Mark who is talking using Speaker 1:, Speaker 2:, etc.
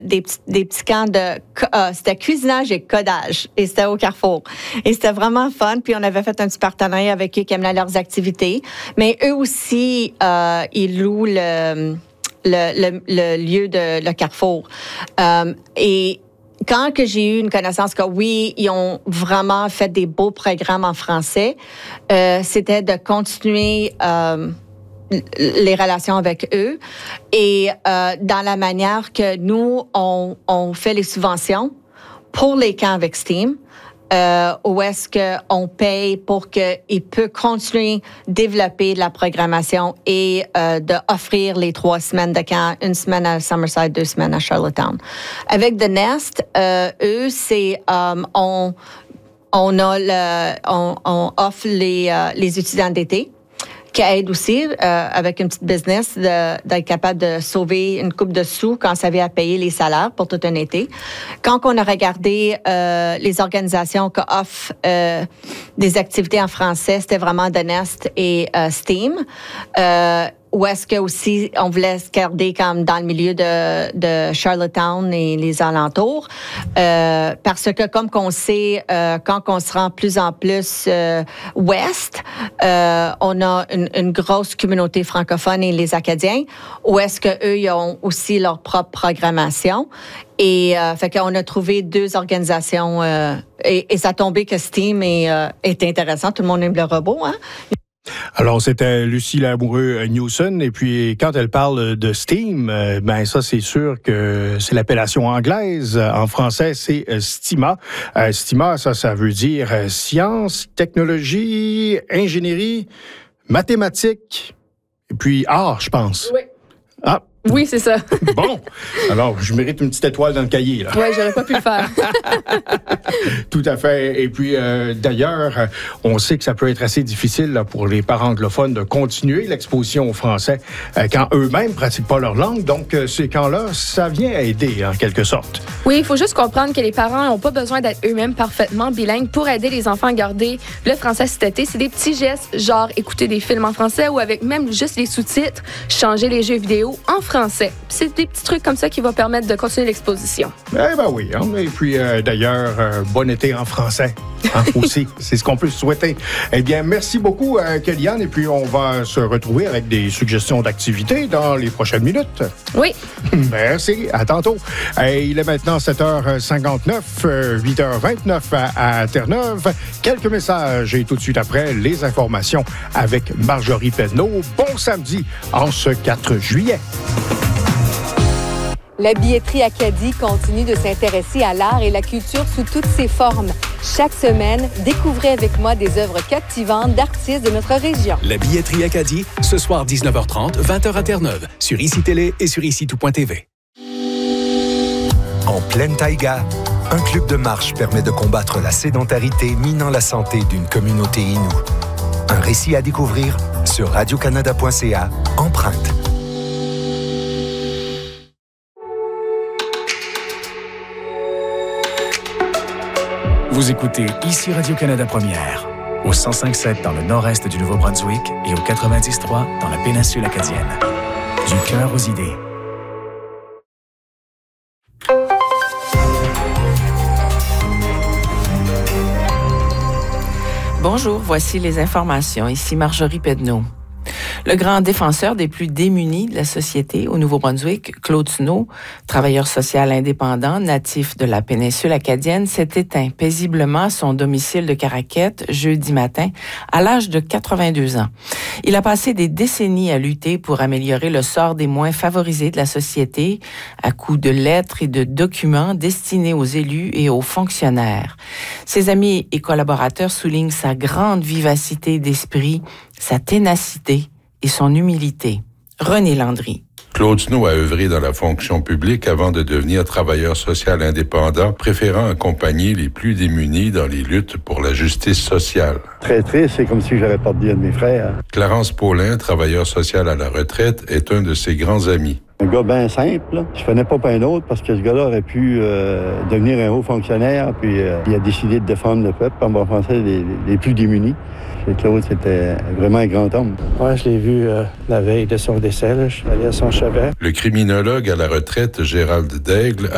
Speaker 1: des petits camps c'était cuisinage et codage. Et c'était au Carrefour. Et c'était vraiment fun. Puis on avait fait un petit partenariat avec eux qui amenaient leurs activités. Mais eux aussi, ils louent le lieu de le Carrefour. Et quand que j'ai eu une connaissance que oui, ils ont vraiment fait des beaux programmes en français, c'était de continuer les relations avec eux et dans la manière que nous, on fait les subventions pour les camps avec STEAM, où est-ce qu'on paye pour qu'ils puissent continuer à développer de la programmation et d'offrir les 3 semaines de camp, 1 semaine à Summerside, 2 semaines à Charlottetown. Avec The Nest, eux, c'est on offre les étudiants d'été qui aide aussi avec une petite business d'être capable de sauver une coupe de sous quand ça vient à payer les salaires pour tout un été. Quand on a regardé les organisations qui offrent des activités en français, c'était vraiment The Nest et STEAM. Ou est-ce que aussi on voulait se garder comme dans le milieu de Charlottetown et les alentours, parce que comme qu'on sait, quand on se rend plus en plus ouest, on a une grosse communauté francophone et les Acadiens, ou est-ce que eux ils ont aussi leur propre programmation. Et fait qu'on a trouvé 2 organisations et ça a tombé que STEAM est intéressant. Tout le monde aime le robot, hein?
Speaker 2: Alors, c'était Lucie Lamoureux-Newson. Et puis, quand elle parle de STEAM, ben ça, c'est sûr que c'est l'appellation anglaise. En français, c'est STIMA. STIMA, ça veut dire sciences, technologie, ingénierie, mathématiques, et puis art, je pense.
Speaker 3: Oui.
Speaker 2: Ah.
Speaker 3: Oui, c'est ça.
Speaker 2: Bon. Alors, je mérite une petite étoile dans le cahier, là.
Speaker 3: Oui, j'aurais pas pu le faire.
Speaker 2: Tout à fait. Et puis, d'ailleurs, on sait que ça peut être assez difficile là, pour les parents anglophones de continuer l'exposition au français quand eux-mêmes pratiquent pas leur langue. Donc, ces camps-là, ça vient aider, en quelque sorte.
Speaker 3: Oui, il faut juste comprendre que les parents n'ont pas besoin d'être eux-mêmes parfaitement bilingues pour aider les enfants à garder le français cet été. C'est des petits gestes, genre écouter des films en français ou avec même juste les sous-titres, changer les jeux vidéo en français. C'est des petits trucs comme ça qui vont permettre de continuer l'exposition.
Speaker 2: Eh ben oui. Hein? Et puis, d'ailleurs, bon été en français. Hein, aussi, c'est ce qu'on peut souhaiter. Eh bien, merci beaucoup, Kellyanne. Et puis, on va se retrouver avec des suggestions d'activités dans les prochaines minutes.
Speaker 3: Oui.
Speaker 2: Merci. À tantôt. Il est maintenant 7h59, 8h29 à Terre-Neuve. Quelques messages et tout de suite après, les informations avec Marjorie Pedneau. Bon samedi en ce 4 juillet.
Speaker 4: La billetterie Acadie continue de s'intéresser à l'art et la culture sous toutes ses formes. Chaque semaine, découvrez avec moi des œuvres captivantes d'artistes de notre région.
Speaker 5: La billetterie Acadie, ce soir 19h30, 20h à Terre-Neuve, sur ICI Télé et sur ICI-tout.tv.
Speaker 6: En pleine taïga, un club de marche permet de combattre la sédentarité minant la santé d'une communauté inoue. Un récit à découvrir sur radiocanada.ca, Empreinte.
Speaker 5: Vous écoutez ici Radio-Canada Première, au 105.7 dans le nord-est du Nouveau-Brunswick et au 90.3 dans la péninsule acadienne. Du cœur aux idées.
Speaker 7: Bonjour, voici les informations. Ici Marjorie Pedneau. Le grand défenseur des plus démunis de la société au Nouveau-Brunswick, Claude Snow, travailleur social indépendant, natif de la péninsule acadienne, s'est éteint paisiblement à son domicile de Caraquette jeudi matin à l'âge de 82 ans. Il a passé des décennies à lutter pour améliorer le sort des moins favorisés de la société à coups de lettres et de documents destinés aux élus et aux fonctionnaires. Ses amis et collaborateurs soulignent sa grande vivacité d'esprit, sa ténacité et son humilité. René Landry.
Speaker 8: Claude Snow a œuvré dans la fonction publique avant de devenir travailleur social indépendant, préférant accompagner les plus démunis dans les luttes pour la justice sociale.
Speaker 9: Très triste, c'est comme si j'avais perdu un de mes frères.
Speaker 8: Clarence Paulin, travailleur social à la retraite, est un de ses grands amis.
Speaker 9: Un gars bien simple, là. Je connais pas un autre parce que ce gars-là aurait pu devenir un haut fonctionnaire, puis il a décidé de défendre le peuple, en bon français, les plus démunis. Et Claude, c'était vraiment un grand homme.
Speaker 10: Moi, je l'ai vu la veille de son décès. Je suis allé à son chevet.
Speaker 8: Le criminologue à la retraite, Gérald Daigle,